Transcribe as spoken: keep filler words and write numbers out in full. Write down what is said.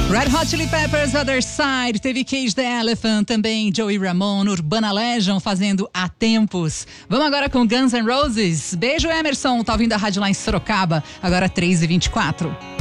Red Hot Chili Peppers, Other Side, teve Cage the Elephant, também Joey Ramone, Urbana Legend fazendo Há Tempos. Vamos agora com Guns N' Roses. Beijo, Emerson, tá ouvindo a rádio lá em Sorocaba, agora três e vinte e quatro.